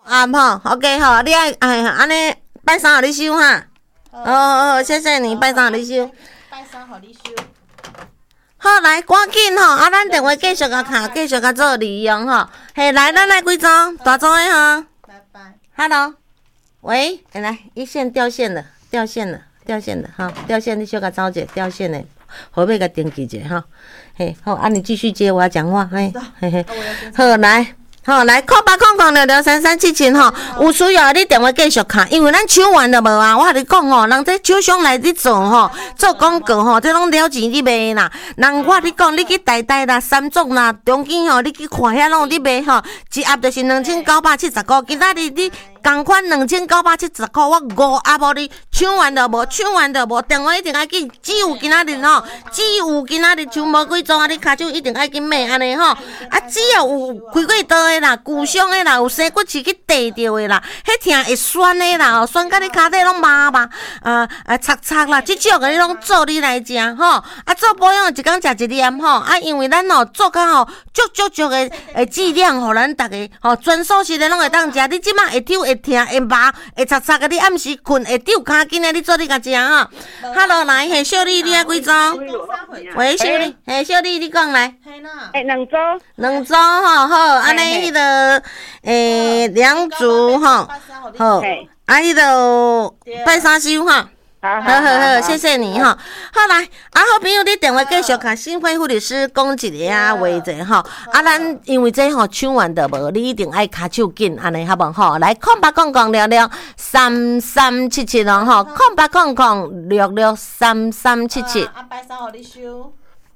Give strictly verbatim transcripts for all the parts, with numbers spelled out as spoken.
啊吼 ，OK 吼，你爱哎安尼拜三互你收哈。哦哦哦，谢谢你，拜三互你收。 拜三互你收。 好，来赶紧吼，啊，咱电话继续甲卡，继续甲做利用吼。嘿，来，咱来几组，大组的吼。 拜拜。 Hello， 喂，哎来，一线掉线了，掉线了，掉线了哈，掉线，你小甲走者，掉线的，后尾甲登记者哈。嘿，好，啊，你继续接我讲话，嘿，嘿嘿，好来。好，来空八空空六六三三七七吼，有需要你电话继续卡，因为咱抢完了无啊？我甲你讲吼，人这厂商来你做吼，做广告吼，这拢了钱你卖啦。人我你讲，你去台大啦、三总啦、中间吼，你去看遐拢你卖吼，一盒就是两千九百七十块，今仔日你同款两千九百七十块，我五盒无你抢完了无？抢完了无？电话一定爱紧，只有今仔日吼，只有今仔日抢无几组啊！你骹手一定爱紧买安尼吼，啊，只要有开过刀的啦，旧伤的啦，有生骨刺去地着的啦，迄疼会酸的啦，哦，酸甲你骹底拢麻麻，啊啊擦擦啦，即种个你拢做你来食吼，啊做保养一工食一粒吼，啊因为咱吼做较吼足足足的诶剂量，互咱逐个吼全素食的拢会当食，你即马会抽会疼会麻会擦擦个，你暗时困会丢骹紧的，你做你甲食吼。Hello， 来，嘿，小丽，你爱几组？喂，小丽，嘿，小丽，你讲来。 诶，两组。 两组吼，好，安尼迄个诶两组吼，好，啊迄个拜三收哈。好好好，谢谢你哈。好来，啊好朋友，你电话继续甲新辉护理师讲一个啊话者吼。啊，咱因为这吼抢完的无，你一定爱卡手紧，安尼好无吼？来，空八空空六六三三七七咯吼，空八空空六六三三七七。 啊，拜三互你收。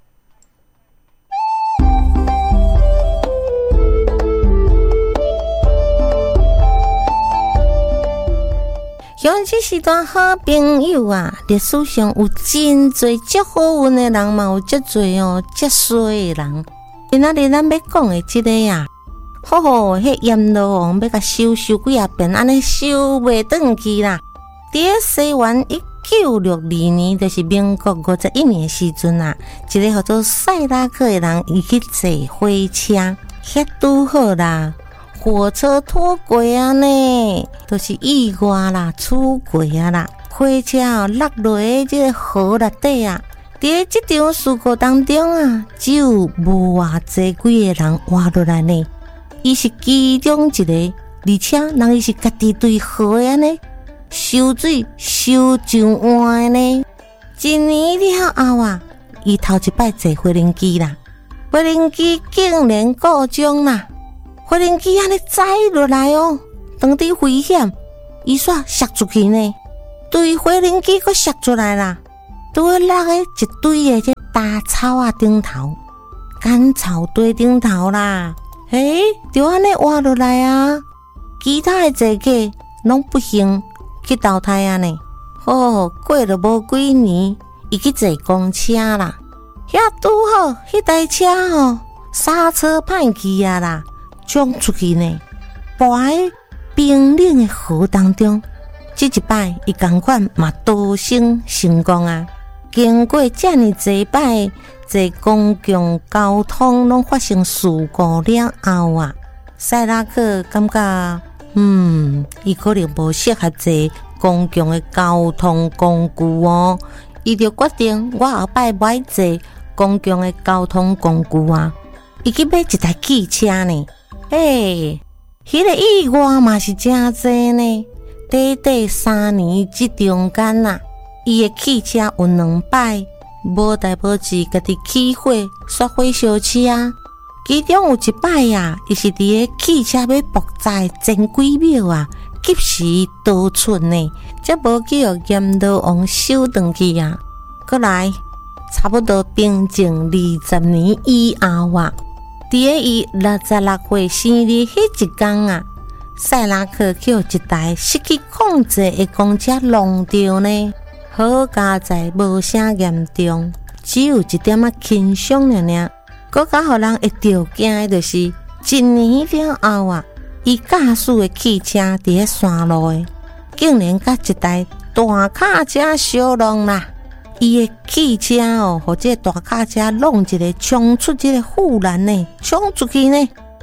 乡这是段好朋友啊！历史上有真侪足好运的人嘛，有足侪哦，足衰的人。今仔日咱要讲的这个啊，好好，迄阎罗王要甲收收几啊遍，安尼收袂转去啦。伫西元一九六二年，就是民国五十一年的时阵啊，一个叫做塞拉克的人，伊去坐火车，遐拄好啦。火车脱轨啊呢，都、就是意外啦，出轨啊啦，火车哦落落喺这个河内底啊。伫这场事故当中啊，只有无偌济几个人活落来呢。伊是其中一个，而且人伊是家己对河的呢，收水收上换的呢。一年了后啊，伊头一摆坐飞轮机啦，飞轮机竟然故障啦。飞轮机安尼载落来哦，当地危险，伊煞摔出去呢。对飞轮机佫摔出来啦，拄好落喺一堆的这大草啊顶头，干草堆顶头啦。诶，就安尼滑落来啊，其他的坐客拢不幸去投胎啊呢。哦，过了无几年，伊去坐公车啦，遐拄好迄台车吼刹车歹去啊啦。冲出去呢，跋喺冰冷的河当中。这一摆，伊同款嘛多生成功啊！经过这么多摆，这公共交通拢发生事故了后啊，塞拉克感觉，嗯，伊可能无适合坐公共的交通工具哦。伊就决定，我后摆不爱坐公共的交通工具啊。伊去买一台汽车呢。诶，迄、那个意外嘛是真济呢。短短三年之中间啊，伊的汽车有两摆无代无志，家己起火煞火烧车啊。其中有一摆啊，伊是伫个汽车要爆炸前几秒啊，及时逃出呢，则无叫阎罗王收转去啊。过来，差不多平静二十年以后啊。伫个伊六十六岁生日迄一天啊，塞拉克叫一台失去控制的公车弄掉呢。好佳在无啥严重，只有一点仔轻伤尔尔。更加互人会着惊的，就是一年了后啊，伊驾驶的汽车伫个山路的，竟然甲一台大卡车相撞啦！伊的汽车哦，或者大卡车弄一个冲出这个护栏呢，冲出去呢，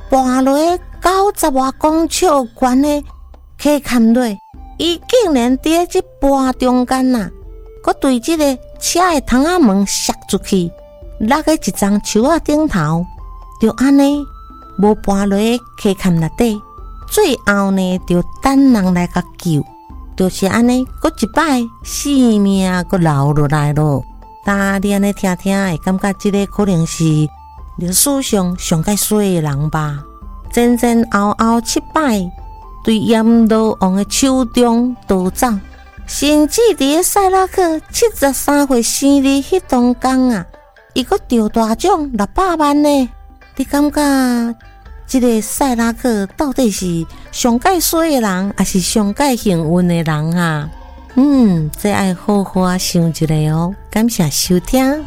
跋落九十外公尺悬的溪坎内，伊竟然伫即跋中间呐，佮对即个车的窗仔门摔出去，落喺一丛树仔顶头，就安尼无跋落溪坎内底。最后呢，就等人来甲救，就是安尼，佮一摆性命佮留落来咯。但你安尼听听，会感觉即个可能是历史上上介衰的人吧？前前后后七摆，对阎罗王的手中逃走，甚至伫个塞拉克七十三岁生日迄当天啊，伊佮得大奖六百万呢。你感觉这个塞拉克到底是上介衰的人，还是上介幸运的人啊？嗯，这爱好好想一下哦。感谢收听。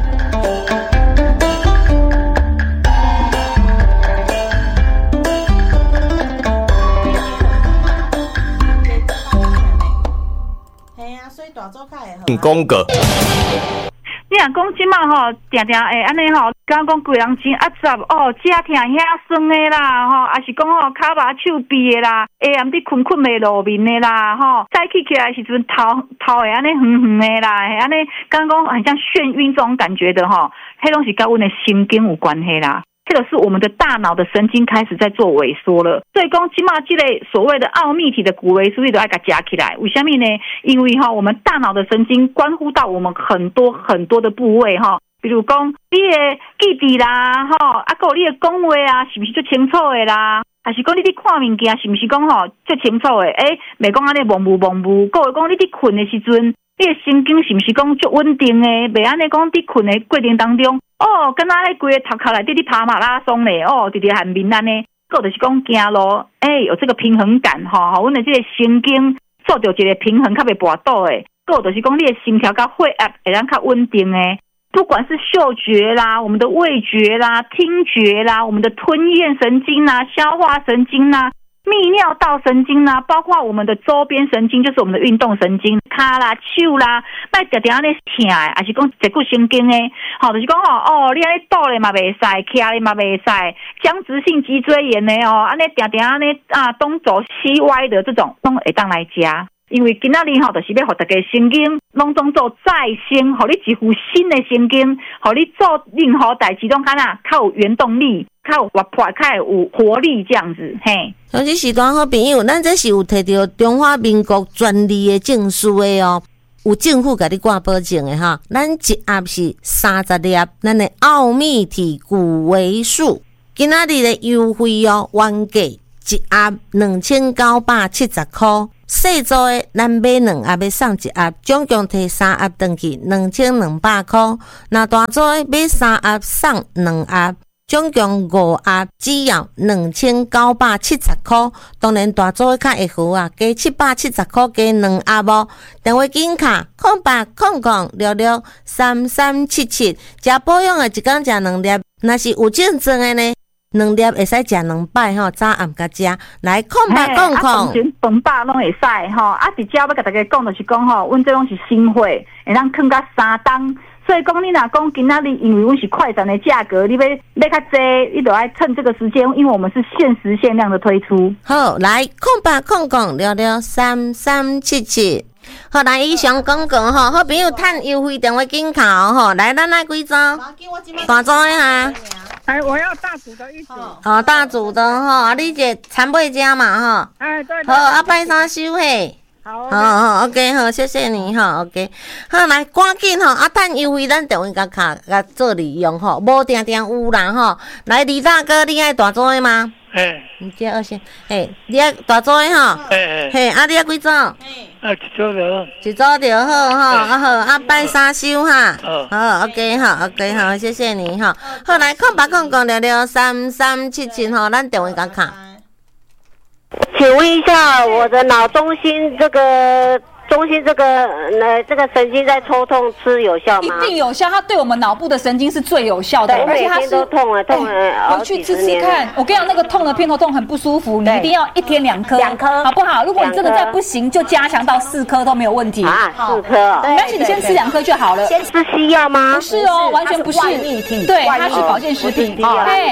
嘿啊，所以大组较会好。 讲过。 你若讲即马吼，定定会安尼吼，敢讲规人真压杂哦，遮疼遐酸的啦吼，也是讲吼骹麻手臂的啦，下暗伫困困袂露面的啦吼，早起起来的时阵头头会安尼远远的啦，会安尼敢讲很像眩晕这种感觉的吼，迄拢是甲阮的神经有关系啦。这个是我们的大脑的神经开始在做萎缩了，所以讲即马这类所谓的奥秘体的骨维素，你都要给它加起来。为什么呢？因为哈，我们大脑的神经关乎到我们很多很多的部位哈，比如讲你的记忆啦，哈，啊，还有你的讲话啊，是不是最清楚的啦？还是讲你伫看物件，是不是讲吼最清楚的？诶、欸，袂讲安尼模糊模糊。还有讲你伫困的时阵，你的神经是不是讲足稳定的？袂安尼讲伫困的过程当中。哦，敢若迄规个头壳内底伫跑马拉松咧，哦，直直喊面安尼，个就是讲行路，诶、欸，有这个平衡感吼，吼，阮的这个神经做着一个平衡，较袂跋倒诶，个就是讲你的心跳甲血压会当较稳定诶。不管是嗅觉啦、我们的味觉啦、听觉啦、我们的吞咽神经啦、消化神经啦、泌尿道神经啦，包括我们的周边神经，就是我们的运动神经，骹啦、手啦，莫定定安尼疼诶，还是讲脊骨神经诶，吼，就是讲吼，哦，你安尼倒咧嘛袂使，徛咧嘛袂使，僵直性脊椎炎诶哦，安尼定定安尼啊，东走西歪的这种，拢会当来食。因为今仔日吼，就是要互大家神经拢总做再生，互你一副新的神经，互你做任何代志拢敢若较有原动力，较有活泼，较有活力这样子，嘿。 像这时段好朋友，咱这是有摕到中华民国专利的证书的哦，有政府甲你挂保证的哈。咱一盒是三十粒，咱的奥秘体骨维素，今仔日的优惠哦，原价一盒两千九百七十块。细组的，咱买两盒要送一盒，总共摕三盒回去，两千两百块。那大组的买三盒送两盒，总共五盒，只要两千九百七十块。当然大组的较会好啊，加七百七十块加两盒哦。电话紧卡空八空空六六三三七七，食保养的一天食两粒，若是有证证的呢？两粒会使食两摆吼，早暗甲食。来，空八空空， 饭饱拢会使吼。啊，直接要甲大家讲，就是讲吼，阮这拢是新货，会当放到三档。所以讲，你若讲今仔日，因为阮是快闪的价格，你要要较济，你就要趁这个时间，因为我们是限时限量的推出。 好，来，空八空空六六三三七七。好，来以上广告吼，好朋友趁优惠电话紧扣吼，来，咱来几组？大组的哈。 哎，我要大组的一组。 哦，大组的哈，你这参买家嘛哈。 哎，对。 好，啊，拜三收嘿。 好。 好好 ，OK， 好，谢谢你哈 ，OK。好，来，赶紧吼，啊，趁优惠，咱电话甲卡甲做利用吼，无定定有啦吼。来，李大哥，你爱大组的吗？ 哎。 你这二先，嘿，你爱大组的吼。 哎哎。 嘿，啊，你爱几组？ 啊，一组就好。 一组就好哈，啊好，啊拜三收哈。 好。 好 ，OK， 好 ，OK， 好，谢谢你哈。好，来，空八空空六六三三七七吼，咱电话甲卡。 请问一下，我的脑中心这个中心这个呃这个神经在抽痛吃有效吗？ 一定有效，它对我们脑部的神经是最有效的，而且它是都痛了，痛了， 欸、回去吃吃看。我跟你讲，那个痛的偏头痛很不舒服，你一定要一天两颗， 两颗， 好不好？如果你真的再不行，就加强到四颗都没有问题啊，四颗， 没关系，你先吃两颗就好了。 先吃西药吗？ 不是哦，完全不是，对，它是保健食品。 对，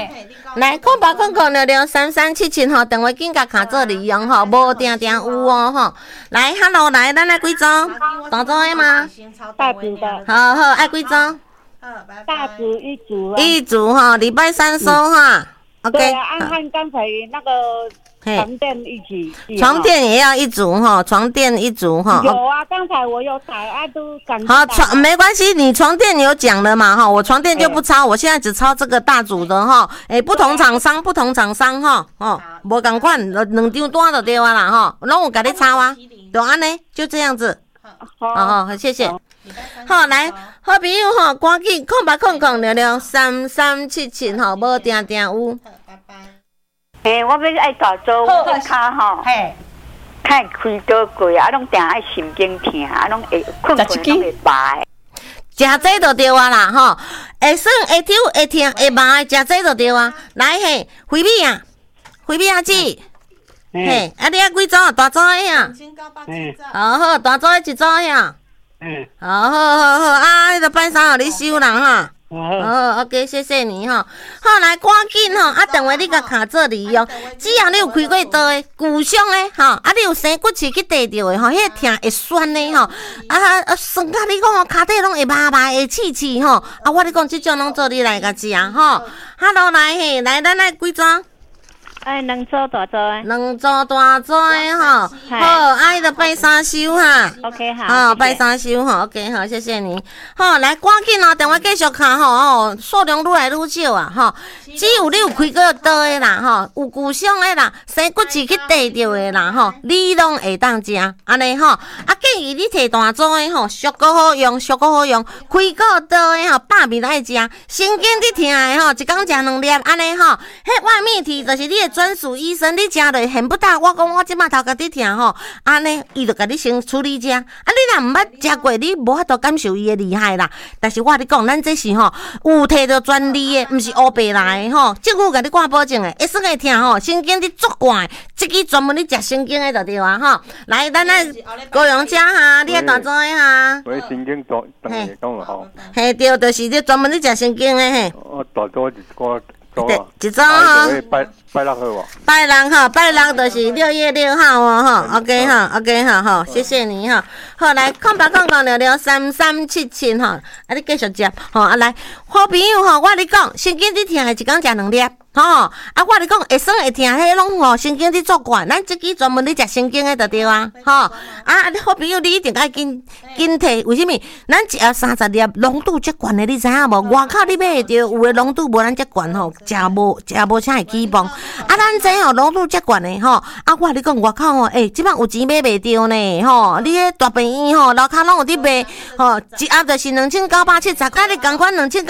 来，空八空空六六三三七七吼，电话紧甲卡做利用吼，无定定有哦吼。来 ，hello， 来，咱来几组？大组的吗？ 大组的。 好好，爱几组？ 大组一组。 一组哈，礼拜三收哈。OK。 对啊，按看刚才那个。床垫一起， 床垫也要一组哈，床垫一组哈。 有啊，刚才我有打啊，都感好床没关系，你床垫有讲了嘛哈，我床垫就不抄，我现在只抄这个大组的哈。哎，不同厂商，不同厂商哈，哦，无同款，两张单就对啊啦哈，拢有给你抄啊，就安尼，就这样子。好好好，谢谢。好来，好朋友哈，赶紧空八空空六六三三七七哈，无定定有。拜拜。 诶，我要爱大做，我脚吼，嘿，开开多贵啊，拢定爱神经痛，啊，拢会困困拢会麻。 食这就对啊啦吼，会酸会抽会痛会麻，食这就对啊。来嘿，回米啊，回米啊子，嘿，啊你啊几组？大组的呀？好好，大组的一组呀。嗯，好好好好啊，迄个拜三互你收人哈。哦 ，OK， 谢谢你哈。好，来赶紧吼，啊，电话你甲卡做利用，只要你有开过刀的、骨伤的吼，啊，你有生骨刺去地着的吼，迄个疼会酸的吼，啊啊，酸甲你讲吼，骹底拢会麻麻会刺刺吼，啊，我你讲即种拢做你来甲食吼。Hello， 来嘿，来咱来几张？ 哎，两组大组的， 两组大组的吼，好，爱的拜三收哈 ，OK 好， 好拜三收哈 ，OK 好，谢谢你，好来赶紧哦，电话继续卡吼哦，数量愈来愈少啊吼，只有你有开过刀的啦吼，有骨伤的啦，生骨刺去地着的啦吼，你拢会当食，安尼吼，啊建议你摕大组的吼，俗个好用，俗个好用，开过刀的吼，百面爱食，神经你疼的吼，一工食两粒，安尼吼，迄外面体就是你的。专属医生，你食落恨不得我讲我即马头壳伫疼吼，安尼伊就甲你先处理食。啊，你若毋捌食过，你无法度感受伊的厉害啦。但是我你讲，咱这是吼有摕到专利的，毋是乌白来的吼。政府甲你挂保证的，会算会疼吼，神经伫足怪，即个专门咧食神经的就对啊吼。来，咱来高阳遮哈，你啊大组的哈。 喂，神经大，当然讲了吼。 嘿，对，就是咧专门咧食神经的嘿。 我大组一个。 对，一组哈。 拜拜六好无？ 拜六哈，拜六就是六月六号哦哈。OK 哈 ，OK 哈哈，谢谢你哈。好来，空八空空六六三三七七哈，啊你继续接吼啊来，好朋友吼，我你讲，神经你疼的一工食两粒。吼，啊，我你讲会酸会疼，迄拢吼神经伫作怪，咱即支专门咧食神经的就对啊，吼，啊，你好朋友你一定爱紧紧摕，为什么？咱一盒三十粒，浓度遮悬的，你知影无？外口你买会着，有的浓度无咱遮悬吼，食无食无啥会起崩。啊，咱这吼浓度遮悬的吼，啊，我你讲外口吼，诶、欸，即摆有钱买袂着呢，吼，你迄大病院吼，楼骹拢有伫卖，吼，一盒就是两千九百七十，甲你共款两千九。